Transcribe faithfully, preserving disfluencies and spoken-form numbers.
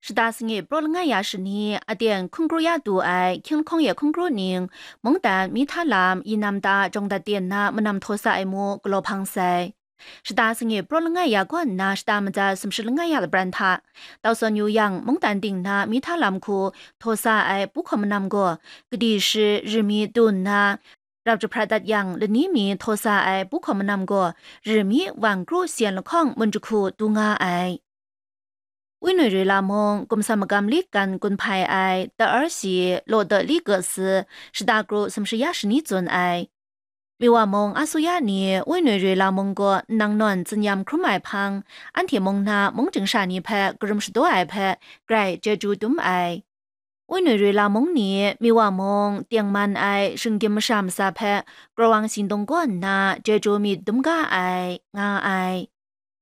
是大是日不冷呀是你阿点空格呀度爱空空也空格宁蒙丹米塔拉伊南达中的点那么那么托萨爱姆格罗庞塞。是大是日不冷呀管那是大么子什么是冷呀的不然他到时候牛羊蒙丹顶那米塔拉姆库托萨爱不可么那么个个地是日米顿那รับจะพระดัดยังและนี้มีโทสาไอบุคคลมานำก็หรือมีวันกรูเสียนละข้องมันจุคูตุงาไอวิน瑞拉蒙กุมสามกรรมลิกันกุนภายไอแต่而且โลดลิก斯是大กรูสมชยาชนิจนไอมีว่ามงอาสุยานีวิน瑞拉蒙ก็นางนอนจึงยำครุมไอพังอันที่มงนามงจึงชานีแพกรุมสโดไอแพไกรเจจูดุมไอวิน瑞拉蒙นี้มีว่ามงเตียงมันไอซึ่งกิมชามซาแพกระวังสินตงก้อนนาเจจูมีดุมก้าไองาไอ